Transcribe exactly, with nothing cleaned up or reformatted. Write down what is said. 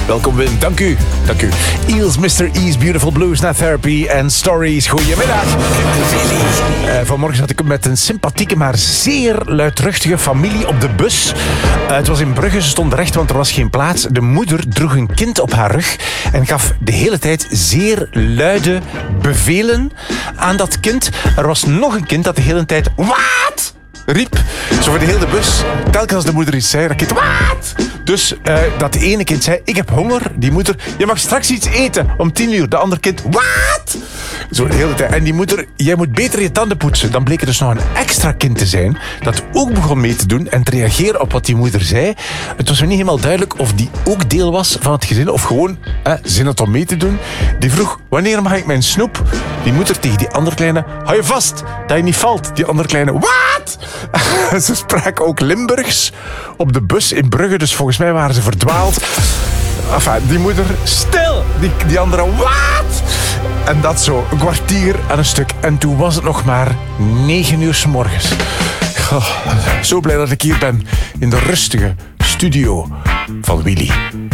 Welkom Wim, dank u. Dank u. Eels, mister E's Beautiful Blues na Therapy en Stories. Goedemiddag. Uh, vanmorgen zat ik met een sympathieke, maar zeer luidruchtige familie op de bus. Uh, het was in Brugge, ze stonden recht, want er was geen plaats. De moeder droeg een kind op haar rug en gaf de hele tijd zeer luide bevelen aan dat kind. Er was nog een kind dat de hele tijd wat riep. Zo voor de hele bus. Telkens als de moeder iets zei, dat kind wat. Dus uh, dat de ene kind zei, ik heb honger. Die moeder, je mag straks iets eten om tien uur. De andere kind, wat? Zo de hele tijd. En die moeder, jij moet beter je tanden poetsen. Dan bleek er dus nog een extra kind te zijn dat ook begon mee te doen en te reageren op wat die moeder zei. Het was me niet helemaal duidelijk of die ook deel was van het gezin of gewoon eh, zin had om mee te doen. Die vroeg, wanneer mag ik mijn snoep? Die moeder tegen die andere kleine, hou je vast dat je niet valt. Die andere kleine, wat? Ze spraken ook Limburgs op de bus in Brugge, dus volgens mij waren ze verdwaald. Enfin, die moeder, stil! Die, die andere, wat? En dat zo, een kwartier aan een stuk. En toen was het nog maar negen uur 's morgens. Oh, zo blij dat ik hier ben in de rustige studio van Willy.